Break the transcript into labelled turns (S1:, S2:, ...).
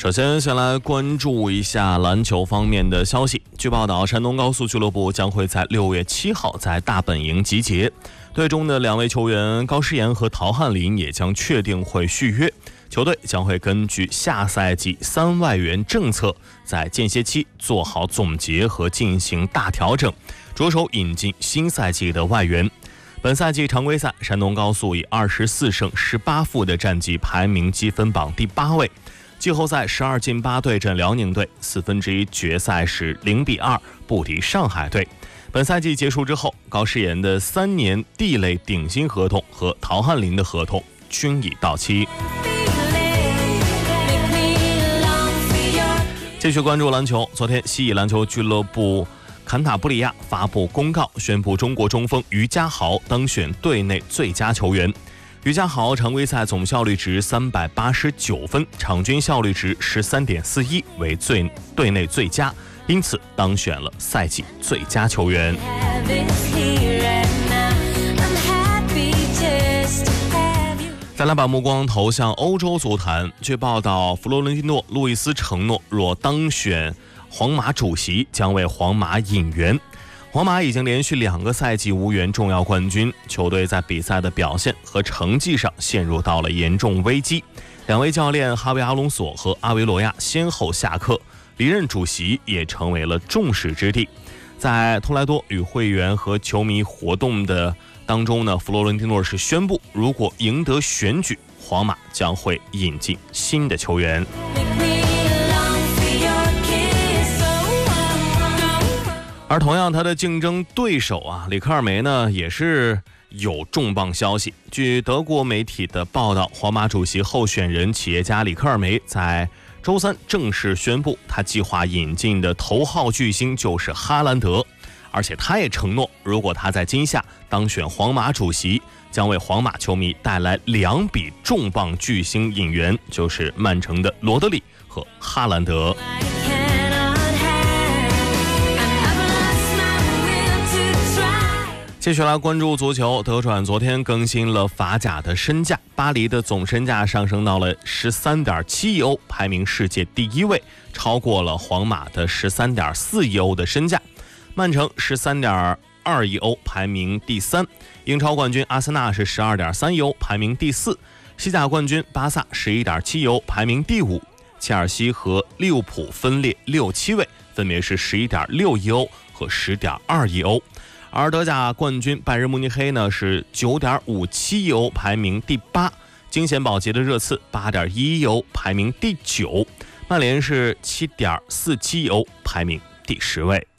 S1: 首先来关注一下篮球方面的消息。据报道，山东高速俱乐部将会在6月7号在大本营集结，队中的2位球员高诗岩和陶汉林也将确定会续约。球队将会根据下赛季3外援政策，在间歇期做好总结和进行大调整，着手引进新赛季的外援。本赛季常规赛，山东高速以24胜18负的战绩排名积分榜第8位。季后赛12进8对阵辽宁队，1/4决赛是0-2不敌上海队。本赛季结束之后，高诗岩的3年D类顶薪合同和陶汉林的合同均已到期。继续关注篮球，昨天西乙篮球俱乐部坎塔布里亚发布公告，宣布中国中锋于家豪当选队内最佳球员。于家豪常规赛总效率值389分，场均效率值13.41，为队内最佳，因此当选了赛季最佳球员。再来把目光投向欧洲足坛。据报道，弗洛伦蒂诺·路易斯承诺，若当选皇马主席，将为皇马引援。皇马已经连续2个赛季无缘重要冠军，球队在比赛的表现和成绩上陷入到了严重危机。2位教练哈维·阿隆索和阿维罗亚先后下课，离任主席也成为了众矢之的。在托莱多与会员和球迷活动的当中呢，弗洛伦蒂诺是宣布，如果赢得选举，皇马将会引进新的球员。而同样他的竞争对手里克尔梅呢，也是有重磅消息。据德国媒体的报道，皇马主席候选人企业家里克尔梅在周三正式宣布，他计划引进的头号巨星就是哈兰德，而且他也承诺，如果他在今夏当选皇马主席，将为皇马球迷带来2笔重磅巨星引援，就是曼城的罗德里和哈兰德。继续来关注足球，德转昨天更新了法甲的身价，巴黎的总身价上升到了13.7亿欧，排名世界第1位，超过了皇马的13.4亿欧的身价。曼城13.2亿欧，排名第3。英超冠军阿森纳是12.3亿欧，排名第4。西甲冠军巴萨11.7亿欧，排名第5。切尔西和利物浦分列6、7位，分别是11.6亿欧和10.2亿欧。而德甲冠军拜仁慕尼黑呢是9.57亿欧，排名第8。惊险保级的热刺8.1亿欧，排名第9。曼联是7.47亿欧，排名第10位。